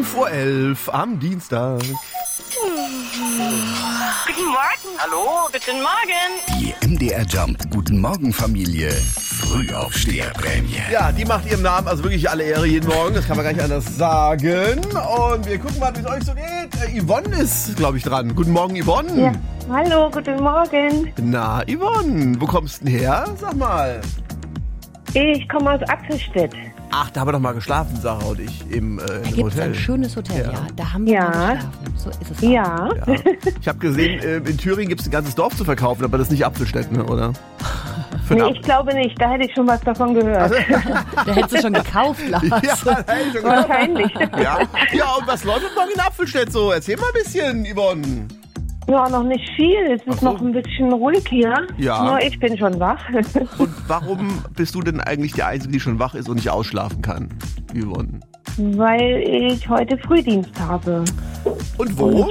5:11 Uhr am Dienstag. Guten Morgen. Hallo, guten Morgen. Die MDR Jump Guten Morgen Familie Frühaufsteherprämie. Ja, die macht ihrem Namen also wirklich alle Ehre jeden Morgen. Das kann man gar nicht anders sagen. Und wir gucken mal, wie es euch so geht. Yvonne ist, glaube ich, dran. Guten Morgen, Yvonne. Ja. Hallo, guten Morgen. Na, Yvonne, wo kommst du denn her? Sag mal. Ich komme aus Apfelstedt. Ach, da haben wir doch mal geschlafen, Sarah und ich, im Da gibt es Hotel. ein schönes Hotel, ja. Da haben wir Ja. mal geschlafen. So ist es. Ja. Ja. Ich habe gesehen, in Thüringen gibt es ein ganzes Dorf zu verkaufen, aber das ist nicht Apfelstedt, ne, oder? Für Nee, einen ich glaube nicht. Da hätte ich schon was davon gehört. Da hättest du schon gekauft, Lars. Ja, da hätte ich schon gedacht. Wahrscheinlich. Ja, und was läuft morgen in Apfelstedt so? Erzähl mal ein bisschen, Yvonne. Ja, noch nicht viel. Es ist Ach so. noch ein bisschen ruhig hier. Ja. Nur ich bin schon wach. Und warum bist du denn eigentlich die Einzige, die schon wach ist und nicht ausschlafen kann, Yvonne? Weil ich heute Frühdienst habe. Und wo?